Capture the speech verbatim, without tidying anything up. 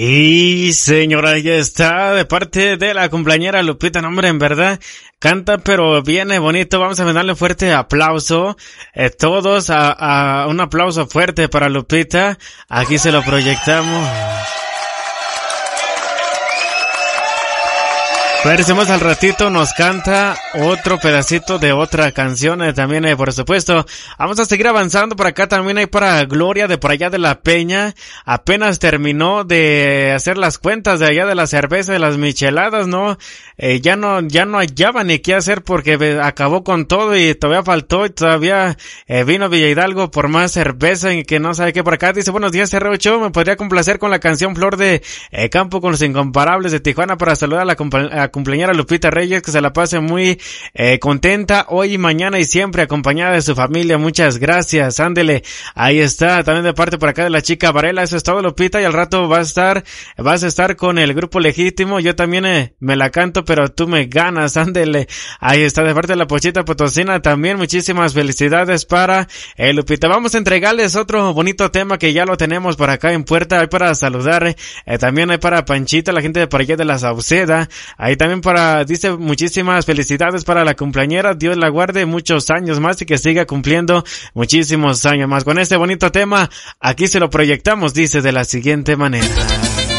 Y señora, ya está de parte de la cumpleañera Lupita. No, hombre, en verdad canta pero viene bonito. Vamos a darle un fuerte aplauso eh, todos a, a un aplauso fuerte para Lupita. Aquí se lo proyectamos. Parecemos al ratito nos canta otro pedacito de otra canción eh, también, eh, por supuesto. Vamos a seguir avanzando por acá. También hay para Gloria de por allá de La Peña. Apenas terminó de hacer las cuentas de allá de la cerveza de las micheladas, ¿no? Eh, ya no, ya no hallaba ni qué hacer porque eh, acabó con todo y todavía faltó y todavía eh, vino Villa Hidalgo por más cerveza y que no sabe qué por acá. Dice, buenos días, R ocho. Me podría complacer con la canción Flor de eh, Campo con los Incomparables de Tijuana para saludar a la compañera cumpleañera Lupita Reyes, que se la pase muy eh, contenta hoy y mañana y siempre acompañada de su familia. Muchas gracias, ándele, ahí está, también de parte por acá de la chica Varela. Eso es todo, Lupita, y al rato vas a estar, vas a estar con el Grupo Legítimo. Yo también eh, me la canto, pero tú me ganas, ándele, ahí está, de parte de la Pochita Potosina también. Muchísimas felicidades para eh, Lupita. Vamos a entregarles otro bonito tema que ya lo tenemos por acá en puerta. Hay para saludar, eh, también hay para Panchita, la gente de por allá de la Sauceda. Ahí también para, dice, muchísimas felicidades para la cumpleañera. Dios la guarde muchos años más y que siga cumpliendo muchísimos años más. Con este bonito tema, aquí se lo proyectamos, dice de la siguiente manera.